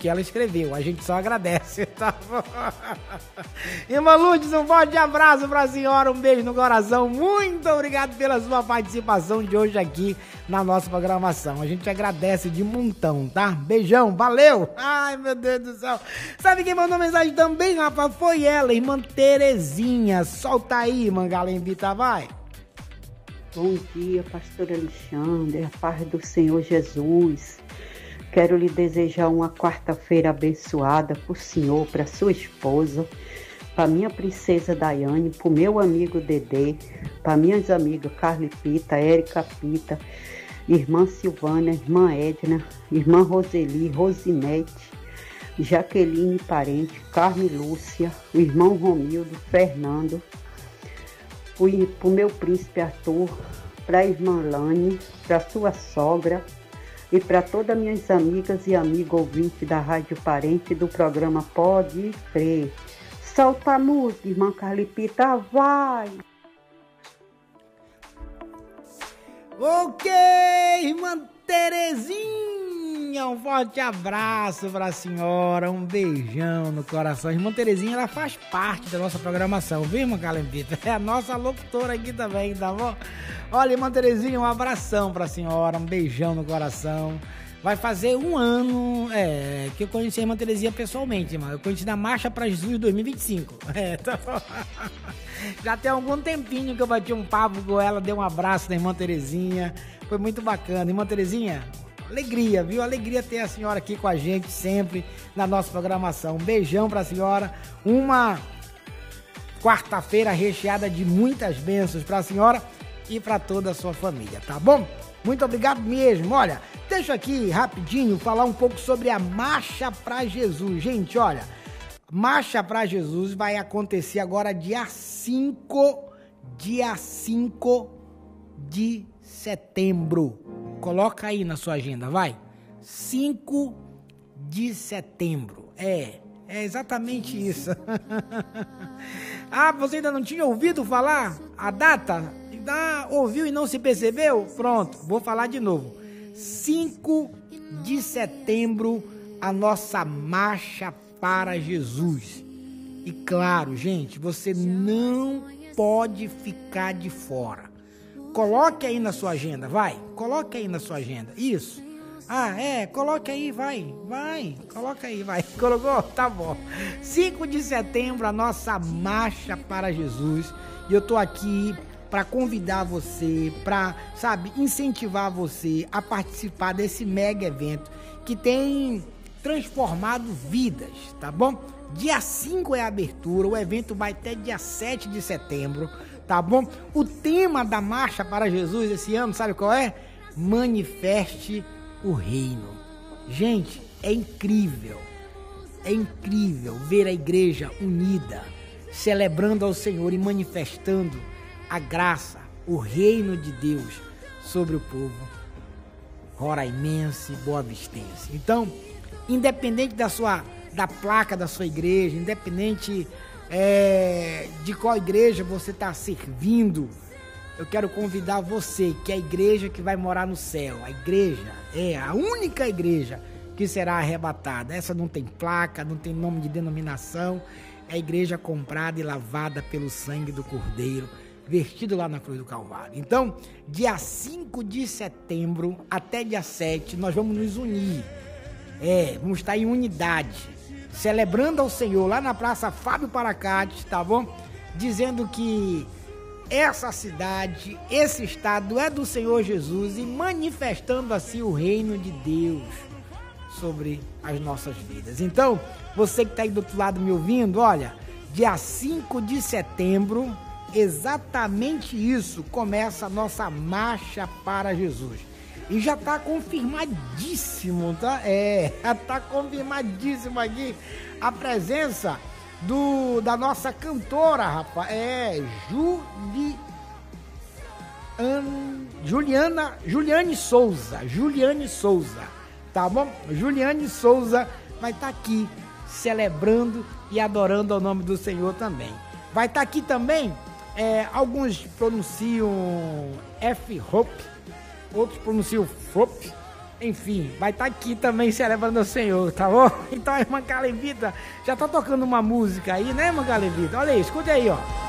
que ela escreveu. A gente só agradece, tá bom? Irmã Lourdes, um forte abraço pra senhora, um beijo no coração. Muito obrigado pela sua participação de hoje aqui na nossa programação. A gente agradece de montão, tá? Beijão, valeu! Ai, meu Deus do céu. Sabe quem mandou mensagem também, rapaz? Foi ela, irmã Terezinha. Solta aí, irmã Galembita, vai. Bom dia, pastor Alexandre, a paz do Senhor Jesus. Quero lhe desejar uma quarta-feira abençoada para o senhor, para sua esposa, para minha princesa Daiane, para o meu amigo Dedê, para minhas amigas Carly Pita, Érica Pita, irmã Silvana, irmã Edna, irmã Roseli, Rosinete, Jaqueline Parente, Carme Lúcia, o irmão Romildo, Fernando, para o meu príncipe Arthur, para a irmã Lane, para sua sogra e para todas minhas amigas e amigos ouvintes da Rádio Parente do programa Pode Crer. Solta a música, irmã Carlipita, vai! Ok, irmã Terezinha, um forte abraço pra senhora, um beijão no coração. Irmã Terezinha, ela faz parte da nossa programação, viu, irmã Calempita? É a nossa locutora aqui também, tá bom? Olha, irmã Terezinha, um abração pra senhora, um beijão no coração. Vai fazer um ano que eu conheci a irmã Terezinha pessoalmente, irmão. Eu conheci na Marcha pra Jesus 2025. Tá bom? Já tem algum tempinho que eu bati um papo com ela, dei um abraço na irmã Terezinha. Foi muito bacana. Irmã Terezinha, alegria, viu? Alegria ter a senhora aqui com a gente sempre na nossa programação. Um beijão pra senhora. Uma quarta-feira recheada de muitas bênçãos pra senhora e pra toda a sua família, tá bom? Muito obrigado mesmo. Olha, deixa aqui rapidinho falar um pouco sobre a Marcha pra Jesus. Gente, olha, Marcha pra Jesus vai acontecer agora dia 5 de setembro. Coloca aí na sua agenda, vai. 5 de setembro. É exatamente isso. Ah, você ainda não tinha ouvido falar a data? Ouviu e não se percebeu? Pronto, vou falar de novo. 5 de setembro, a nossa Marcha para Jesus. E claro, gente, você não pode ficar de fora. Coloque aí na sua agenda, vai. Coloque aí na sua agenda. Isso. Coloque aí, vai. Coloca aí, vai. Colocou? Tá bom. 5 de setembro, a nossa Marcha para Jesus. E eu tô aqui para convidar você, para, incentivar você a participar desse mega evento que tem transformado vidas, tá bom? Dia 5 é a abertura, o evento vai até dia 7 de setembro, tá bom? O tema da Marcha para Jesus esse ano, sabe qual é? Manifeste o Reino. Gente, é incrível ver a igreja unida, celebrando ao Senhor e manifestando a graça, o reino de Deus sobre o povo roraimense e boavistense. Então, independente da placa da sua igreja, independente de qual igreja você está servindo, eu quero convidar você, que é a igreja que vai morar no céu. A igreja é a única igreja que será arrebatada. Essa não tem placa, não tem nome de denominação. É a igreja comprada e lavada pelo sangue do Cordeiro, vertido lá na cruz do Calvário. Então, dia 5 de setembro até dia 7, nós vamos nos unir. Vamos estar em unidade, celebrando ao Senhor lá na Praça Fábio Paracates, tá bom? Dizendo que essa cidade, esse estado é do Senhor Jesus e manifestando assim o reino de Deus sobre as nossas vidas. Então, você que está aí do outro lado me ouvindo, olha, dia 5 de setembro, exatamente isso, começa a nossa Marcha para Jesus. E já está confirmadíssimo, tá? Já está confirmadíssimo aqui a presença da nossa cantora, rapaz. Juliane Souza, tá bom? Juliane Souza vai estar aqui celebrando e adorando ao nome do Senhor também. Vai estar aqui também, alguns pronunciam F-Hope, outros pronunciam Frop, enfim, vai estar aqui também celebrando o Senhor, tá bom? Então a irmã Calevita já tá tocando uma música aí, né, irmã Calevita? Olha aí, escute aí, ó.